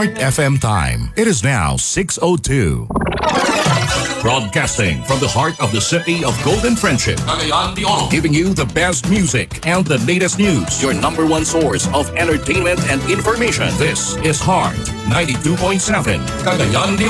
Heart FM time. It is now 6:02. Broadcasting from the heart of the city of Golden Friendship, Cagayan de Oro, giving you the best music and the latest news. Your number one source of entertainment and information. This is Heart 92.7, Cagayan de